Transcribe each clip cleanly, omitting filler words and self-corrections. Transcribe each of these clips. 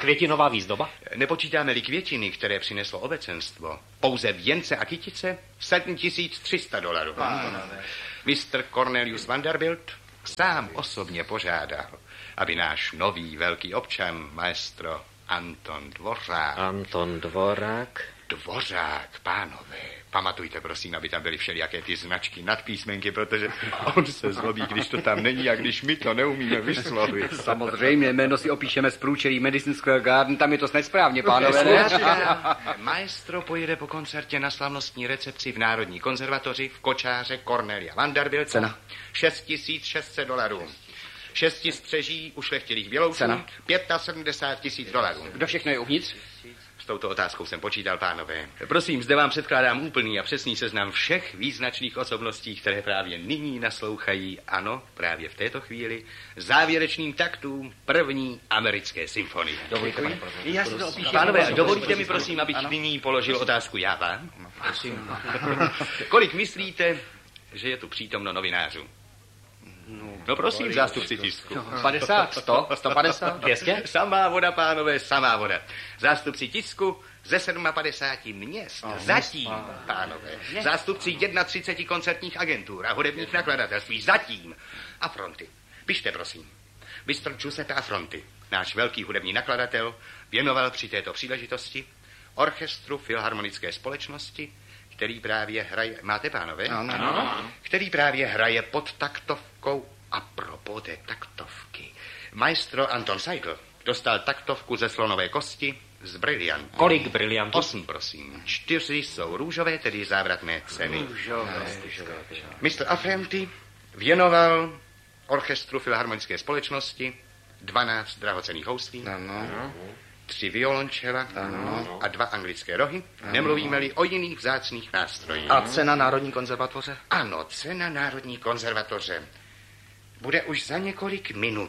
květinová výzdoba? Nepočítáme-li květiny, které přineslo obecenstvo, pouze věnce a kytice, $7300. Mr. Cornelius Vanderbilt sám osobně požádal, aby náš nový velký občan, maestro Anton Dvořák... Anton Dvorák? Dvořák, pánové. Pamatujte, prosím, aby tam byly všelijaké ty značky nad písmenky, protože on se zlobí, když to tam není a když my to neumíme vyslovit. Samozřejmě, jméno si opíšeme z průčelí Madison Square Garden, tam je to nesprávně, pánové. Maestro pojede po koncertě na slavnostní recepci v Národní konzervatoři v kočáře Cornelia Vanderbilta. Cena? $6600. 6 střeží ušlechtilých běloušů. Cena? $75,000. Kdo všechno je uvnitř? S touto otázkou jsem počítal, pánové. Prosím, zde vám předkládám úplný a přesný seznam všech význačných osobností, které právě nyní naslouchají, ano, právě v této chvíli, závěrečným taktům první americké symfonie. Dovolíte, pane Já si to opíšu. Pánové, dovolíte mi, prosím, abych nyní položil otázku já vám? Prosím. Kolik myslíte, že je tu přítomno novinářů? No prosím, zástupci tisku. 50, 100, 150, 200? Samá voda, pánové, samá voda. Zástupci tisku ze 57 měst. Zatím, pánové. Zástupci 31 koncertních agentur a hudebních nakladatelství. Zatím. A Fronty. Pište, prosím. Mistr Giuseppe Affronti, náš velký hudební nakladatel, věnoval při této příležitosti orchestru Filharmonické společnosti, který právě hraje... Máte, pánové? Ano. Který právě hraje pod taktovkou a propos té taktovky. Maestro Anton Seidl dostal taktovku ze slonové kosti z briliantů. Kolik briliantů? 8, prosím. 4 jsou růžové, tedy závratné ceny. Mr. Affronti věnoval orchestru Filharmonické společnosti 12 drahocenných houslí. Ano. 3 violončela a 2 anglické rohy. Nemluvíme-li o jiných vzácných nástrojích. A cena Národní konzervatoře? Ano, cena Národní konzervatoře bude už za několik minut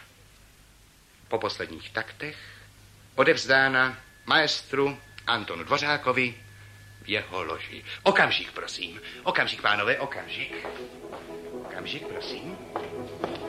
po posledních taktech odevzdána maestru Antonu Dvořákovi v jeho loži. Okamžik, prosím. Okamžik, pánové, okamžik. Okamžik, prosím.